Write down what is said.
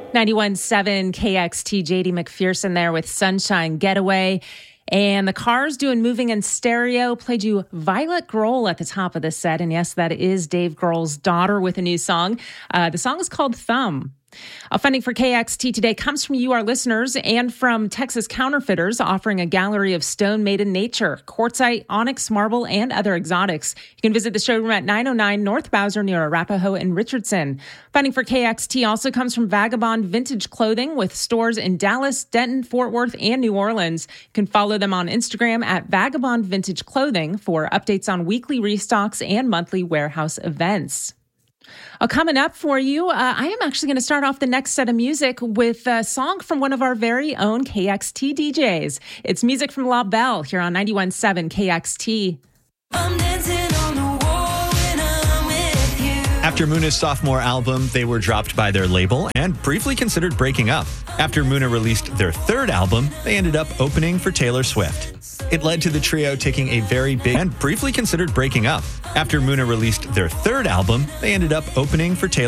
91.7 KXT, JD McPherson there with Sunshine Getaway. And the Cars doing Moving in Stereo played you Violet Grohl at the top of the set. And yes, that is Dave Grohl's daughter with a new song. The song is called Thumb. Funding for KXT today comes from you, our listeners, and from Texas Counterfeiters, offering a gallery of stone made in nature, quartzite, onyx, marble, and other exotics. You can visit the showroom at 909 North Bowser near Arapahoe and Richardson. Funding for KXT also comes from Vagabond Vintage Clothing with stores in Dallas, Denton, Fort Worth, and New Orleans. You can follow them on Instagram at Vagabond Vintage Clothing for updates on weekly restocks and monthly warehouse events. Coming up for you, I am actually going to start off the next set of music with a song from one of our very own KXT DJs. It's music from La Belle here on 91.7 KXT. I'm dancing on the wall when I'm with you. After Muna's sophomore album, they were dropped by their label and briefly considered breaking up. After Muna released their third album, they ended up opening for Taylor Swift. It led to the trio taking a very big and briefly considered breaking up. After Muna released their third album, they ended up opening for Taylor